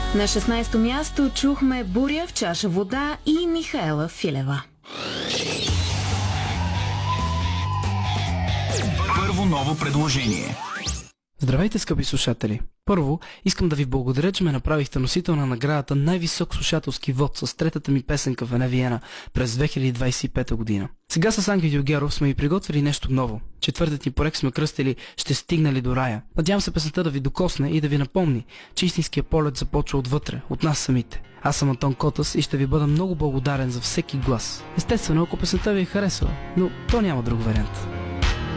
На 16-то място чухме Буря в чаша вода и Михаела Филева. Първо ново предложение. Здравейте, скъпи слушатели! Първо, искам да ви благодаря, че ме направихте носител на наградата най-висок слушателски вод с третата ми песенка Вене Виена през 2025 година. Сега с Ангел Георгиев сме ви приготвили нещо ново. Четвъртият ни проект сме кръстили "Ще стигнали до рая". Надявам се песента да ви докосне и да ви напомни, че истинският полет започва отвътре, от нас самите. Аз съм Антон Котас и ще ви бъда много благодарен за всеки глас. Естествено, ако песента ви е харесала, но то няма друг вариант.